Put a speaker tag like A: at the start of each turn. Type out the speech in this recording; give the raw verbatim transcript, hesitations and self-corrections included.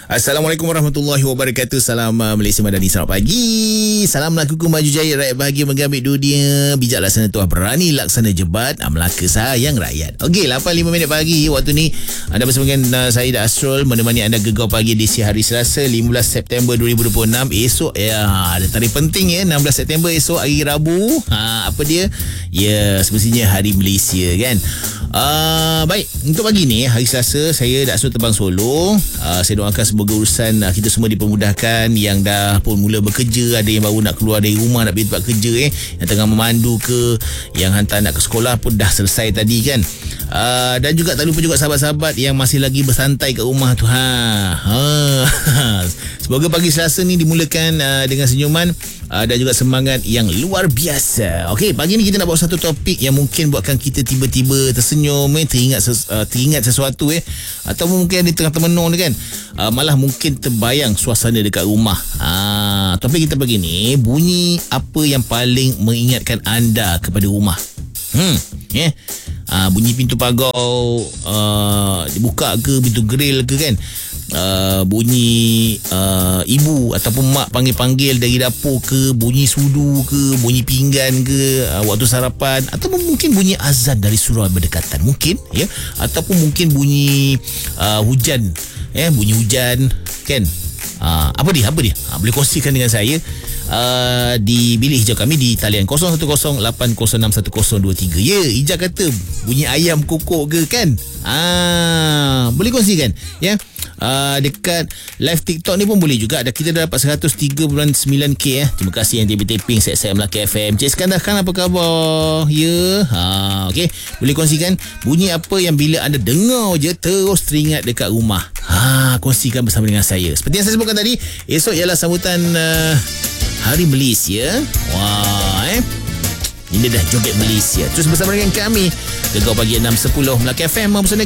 A: Assalamualaikum warahmatullahi wabarakatuh. Salam uh, Malaysia Madani. Selamat pagi. Salam lakuku maju jaya, rakyat bahagia mengambil dunia. Bijak laksana tuah, berani laksana jebat. Melaka sayang rakyat. Okey, lapan lima minit pagi waktu ni. Anda bersama dengan uh, saya Ida Astrol, menemani anda gegar pagi di si hari Selasa lima belas September dua ribu dua puluh enam. Esok ya, ada tarikh penting ya, enam belas September esok hari Rabu. Ha, apa dia? Ya, semestinya Hari Malaysia kan. Uh, baik, untuk pagi ni hari Selasa saya dah suruh terbang solo. uh, Saya doakan semoga urusan uh, kita semua dipermudahkan. Yang dah pun mula bekerja, ada yang baru nak keluar dari rumah, nak pergi tempat kerja eh, yang tengah memandu ke, yang hantar nak ke sekolah pun dah selesai tadi kan. uh, Dan juga tak lupa juga sahabat-sahabat yang masih lagi bersantai kat rumah tu. ha, ha. Semoga pagi Selasa ni dimulakan uh, dengan senyuman uh, dan juga semangat yang luar biasa. Okey, pagi ni kita nak bawa satu topik yang mungkin buatkan kita tiba-tiba tersenyum eh, teringat ses, uh, teringat sesuatu eh, atau mungkin di tengah termenung kan, uh, malah mungkin terbayang suasana dekat rumah. uh, Topik kita pagi ni, bunyi apa yang paling mengingatkan anda kepada rumah? Hmm, yeah. uh, Bunyi pintu pagar uh, dibuka ke, pintu grill ke kan. Uh, bunyi uh, ibu ataupun mak panggil-panggil dari dapur ke, bunyi sudu ke, bunyi pinggan ke uh, waktu sarapan, ataupun mungkin bunyi azan dari surau berdekatan mungkin ya, ataupun mungkin bunyi uh, hujan ya, bunyi hujan kan. Uh, apa dia apa dia uh, boleh kongsikan dengan saya uh, di bilik hijau kami di talian kosong satu kosong lapan kosong enam satu kosong dua tiga. Ya, Ijaz kata bunyi ayam kokok ke kan. Ah, boleh kongsikan ya. Uh, dekat live TikTok ni pun boleh juga. Ada, kita dah dapat seratus tiga perpuluhan sembilan K eh. Terima kasih yang taping set-set Melaka F M. Cik Iskandar Khan, apa khabar? Ya. Ha, okey. Boleh kongsikan bunyi apa yang bila anda dengar je terus teringat dekat rumah. Ha, kongsikan bersama dengan saya. Seperti yang saya sebutkan tadi, esok ialah sambutan uh, Hari Malaysia. Wah, eh. Ini dah joget Malaysia. Terus bersama dengan kami Gegar Pagi enam sepuluh Melaka F M bersama